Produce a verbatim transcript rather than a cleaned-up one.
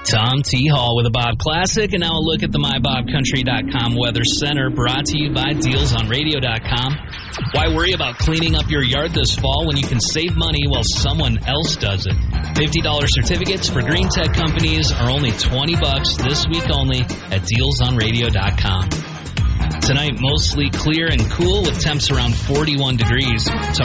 Tom T. Hall with a Bob Classic, and now a look at the my bob country dot com Weather Center, brought to you by deals on radio dot com. Why worry about cleaning up your yard this fall when you can save money while someone else does it? fifty dollars certificates for green tech companies are only twenty bucks this week only at deals on radio dot com. Tonight, mostly clear and cool with temps around forty-one degrees.